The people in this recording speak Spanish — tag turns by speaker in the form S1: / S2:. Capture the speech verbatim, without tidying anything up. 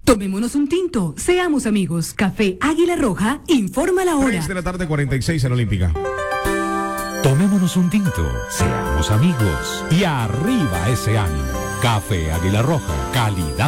S1: Tomémonos un tinto, seamos amigos. Café Águila Roja, informa la hora.
S2: tres de la tarde, cuarenta y seis en Olímpica.
S3: Tomémonos un tinto, seamos amigos y arriba ese ánimo. Café Águila Roja, calidad